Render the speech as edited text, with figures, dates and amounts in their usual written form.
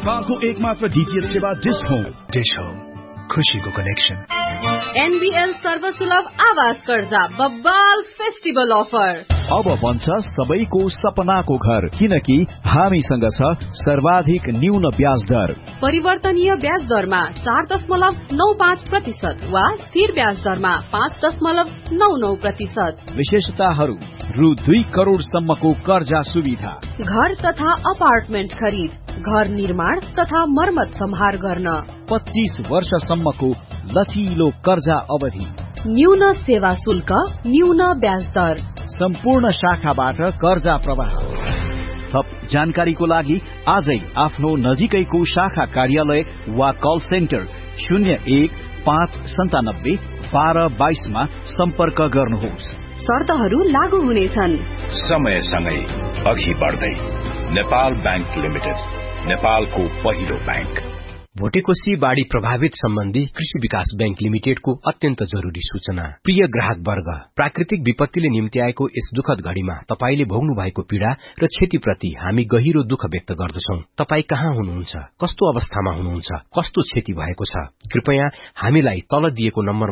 नेपालको एकमात्र डीटीएच सेवा डिश होम। खुशीको कनेक्सन। एनबीएल सर्वसुलभ आवास कर्जा बब्बाल फेस्टिभल अफर। अब बन्छ सबैको सपनाको घर, किनकि हामीसँग छ सर्वाधिक न्यून ब्याज दर। परिवर्तनीय ब्याज दरमा 4.95% वा स्थिर ब्याज दरमा 5.99%। विशेषताहरू: रु 2 करोड़ सम्मको कर्जा सुविधा, घर तथा अपार्टमेन्ट खरिद, घर निर्माण तथा मर्मत सम्हार गर्न, 25 वर्षसम्मको लचिलो कर्जा अवधि, न्यून सेवा शुल्क, न्यून ब्याज दर, सम्पूर्ण शाखाबाट कर्जा प्रवाह। थप जानकारीको लागि आजै आफ्नो नजिकैको शाखा कार्यालय वा कल सेन्टर 0159721222 मा सम्पर्क गर्नुहोस्। शर्तहरू लागू हुनेछन्। समयसँगै अघि बढ्दै नेपाल बैंक लिमिटेड, नेपालको पहिलो बैंक। भोटेकोशी बाढ़ी प्रभावित सम्बन्धी कृषि विकास बैंक लिमिटेडको अत्यन्त जरूरी सूचना। प्रिय ग्राहक वर्ग, प्राकृतिक विपत्तिले निम्ति आएको यस दुखद घड़ीमा तपाईले भोग्नु भएको पीड़ा र क्षतिप्रति हामी गहिरो दुःख व्यक्त गर्दछौं। तपाई कहाँ हुनुहुन्छ, कस्तो अवस्थामा हुनुहुन्छ, कस्तो क्षति भएको छ, कृपया हामीलाई तल दिएको नम्बर